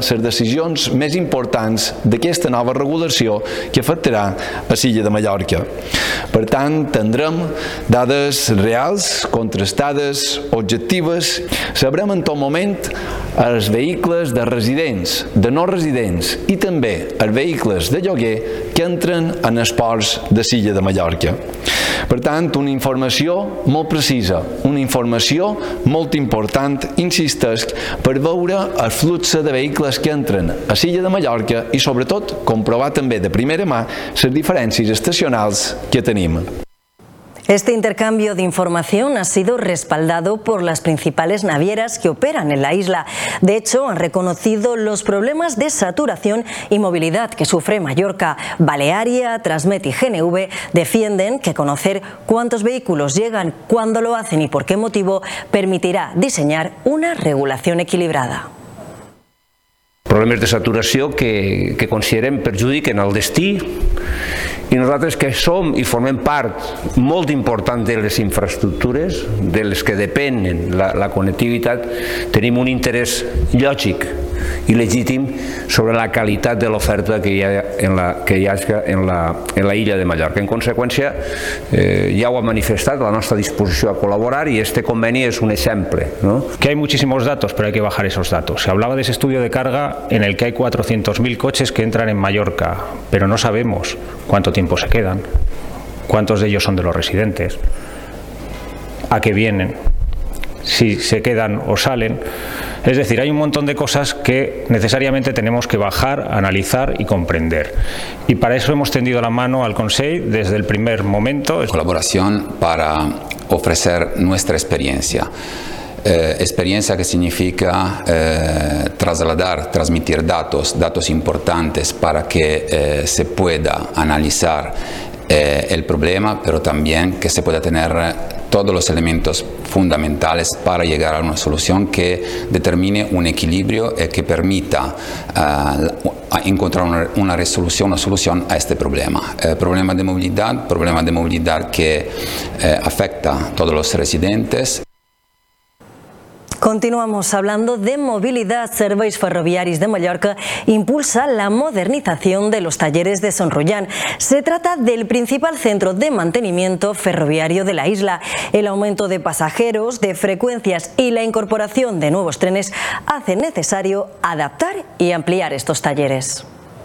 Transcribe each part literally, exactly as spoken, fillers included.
les decisions més importants d'aquesta nova regulació que afectarà a l'illa de Mallorca. Per tant, tindrem dades reals, contrastades, objectives. Sabrem en tot moment els vehicles de residents, de no residents i també els vehicles de lloguer que entren en els ports de l'illa de Mallorca. Per tant, una informació molt precisa, una informació molt important, insistesc, per veure el flux de vehicles que entren a l'illa de Mallorca i, sobretot, comprovar també de primera mà les diferències estacionals que tenim. Este intercambio de información ha sido respaldado por las principales navieras que operan en la isla. De hecho, han reconocido los problemas de saturación y movilidad que sufre Mallorca. Balearia, Transmet y G N V defienden que conocer cuántos vehículos llegan, cuándo lo hacen y por qué motivo permitirá diseñar una regulación equilibrada. Problemes de saturació que, que considerem perjudiquen el destí i nosaltres que som i formem part molt important de les infraestructures, de les que depenen la, la connectivitat, tenim un interès lògic i legítim sobre la qualitat de l'oferta que hi ha en la, que hi ha en la, en la illa de Mallorca. En conseqüència, eh, ya ho ha manifestat la nostra disposició a colaborar y este convenio es un ejemplo, ¿no? Que hay muchísimos datos, pero hay que bajar esos datos. Se hablaba de ese estudio de carga en el que hay cuatrocientos mil coches que entran en Mallorca, pero no sabemos cuánto tiempo se quedan, cuántos de ellos son de los residentes, a qué vienen, si se quedan o salen. Es decir, hay un montón de cosas que necesariamente tenemos que bajar, analizar y comprender. Y para eso hemos tendido la mano al Consell desde el primer momento. Colaboración para ofrecer nuestra experiencia. Eh, experiencia que significa eh, trasladar, transmitir datos, datos importantes para que eh, se pueda analizar eh, el problema, pero también que se pueda tener todos los elementos fundamentales para llegar a una solución que determine un equilibrio y que permita uh, encontrar una, una resolución, una solución a este problema. Eh, problema de movilidad, problema de movilidad que eh, afecta a todos los residentes. Continuamos hablando de movilidad. Serveis Ferroviaris de Mallorca impulsa la modernización de los talleres de Son Rotllan. Se trata del principal centro de mantenimiento ferroviario de la isla. El aumento de pasajeros, de frecuencias y la incorporación de nuevos trenes hacen necesario adaptar y ampliar estos talleres.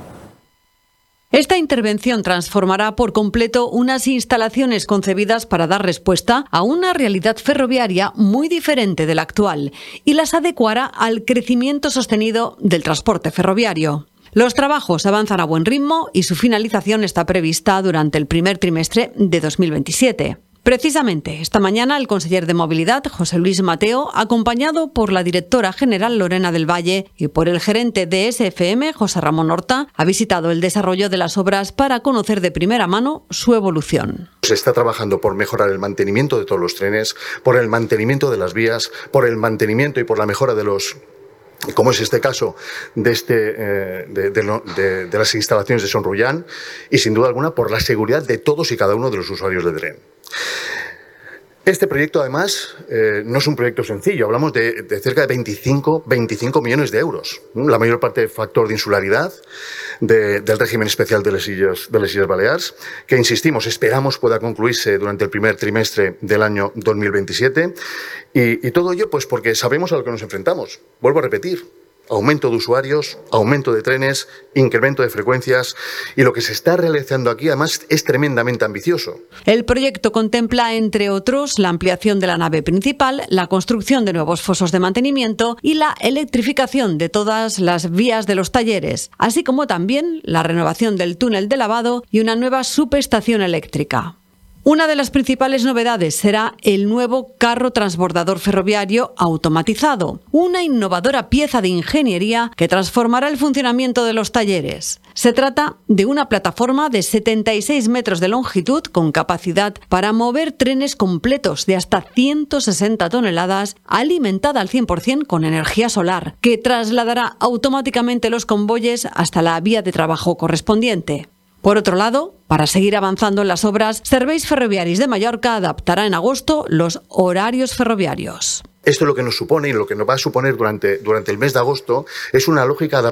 Esta intervención transformará por completo unas instalaciones concebidas para dar respuesta a una realidad ferroviaria muy diferente de la actual y las adecuará al crecimiento sostenido del transporte ferroviario. Los trabajos avanzan a buen ritmo y su finalización está prevista durante el primer trimestre de dos mil veintisiete. Precisamente, esta mañana el conseller de Movilidad, José Luis Mateo, acompañado por la directora general Lorena del Valle y por el gerente de S F M, José Ramón Horta, ha visitado el desarrollo de las obras para conocer de primera mano su evolución. Se está trabajando por mejorar el mantenimiento de todos los trenes, por el mantenimiento de las vías, por el mantenimiento y por la mejora de los... como es este caso de, este, eh, de, de, de, de las instalaciones de Son Rotllan y sin duda alguna por la seguridad de todos y cada uno de los usuarios de tren. Este proyecto además eh, no es un proyecto sencillo, hablamos de, de cerca de veinticinco millones de euros, ¿no? La mayor parte de factor de insularidad de, del régimen especial de las, Illes, de las Illes Balears, que insistimos, esperamos pueda concluirse durante el primer trimestre del año dos mil veintisiete y, y todo ello pues porque sabemos a lo que nos enfrentamos, vuelvo a repetir. Aumento de usuarios, aumento de trenes, incremento de frecuencias y lo que se está realizando aquí además es tremendamente ambicioso. El proyecto contempla, entre otros, la ampliación de la nave principal, la construcción de nuevos fosos de mantenimiento y la electrificación de todas las vías de los talleres, así como también la renovación del túnel de lavado y una nueva subestación eléctrica. Una de las principales novedades será el nuevo carro transbordador ferroviario automatizado, una innovadora pieza de ingeniería que transformará el funcionamiento de los talleres. Se trata de una plataforma de setenta y seis metros de longitud con capacidad para mover trenes completos de hasta ciento sesenta toneladas, alimentada al cien por cien con energía solar, que trasladará automáticamente los convoyes hasta la vía de trabajo correspondiente. Por otro lado, para seguir avanzando en las obras, Serveis Ferroviaris de Mallorca adaptará en agosto los horarios ferroviarios. Esto es lo que nos supone y lo que nos va a suponer durante, durante el mes de agosto es una lógica adaptación